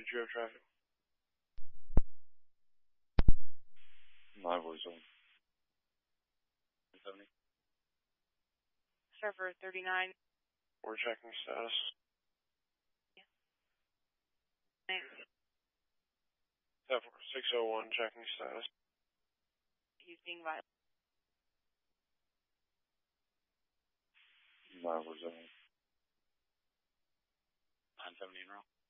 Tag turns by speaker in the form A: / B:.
A: did you have traffic? My voice on. 70.
B: Server 39.
A: We're checking status.
B: Yeah.
A: 601 checking status.
B: He's being violent.
A: My voice on.
C: 970 in row.